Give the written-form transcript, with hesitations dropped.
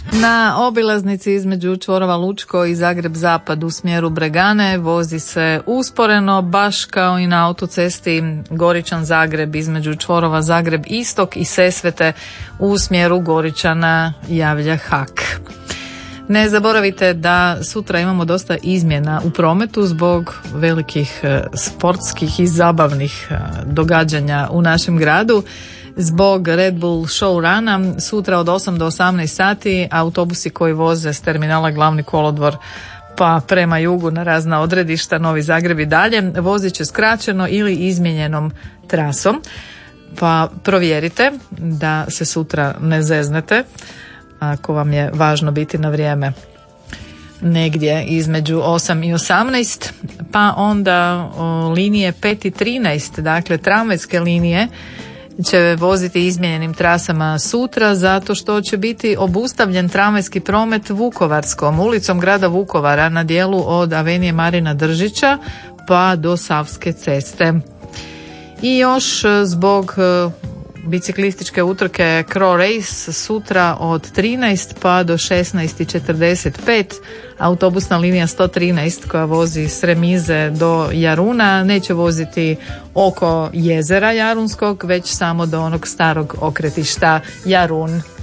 Na obilaznici između čvorova Lučko i Zagreb Zapad u smjeru Bregane vozi se usporeno, baš kao i na autocesti Goričan Zagreb između čvorova Zagreb Istok i Sesvete u smjeru Goričana javlja HAK. Ne zaboravite da sutra imamo dosta izmjena u prometu zbog velikih sportskih i zabavnih događanja u našem gradu. Zbog Red Bull Show Runa sutra od 8 do 18 sati autobusi koji voze s terminala Glavni kolodvor pa prema jugu na razna odredišta Novi Zagreb i dalje vozit će skraćeno ili izmijenjenom trasom. Pa provjerite da se sutra ne zeznete ako vam je važno biti na vrijeme negdje između 8 i 18, pa onda linije 5 i 13, dakle tramvajske linije će voziti izmijenjenim trasama sutra zato što će biti obustavljen tramvajski promet Vukovarskom, ulicom grada Vukovara na dijelu od Avenije Marina Držića pa do Savske ceste. I još zbog biciklističke utrke Crow Race sutra od 13 pa do 16:45 autobusna linija 113 koja vozi s Remize do Jaruna neće voziti oko jezera Jarunskog već samo do onog starog okretišta Jarun.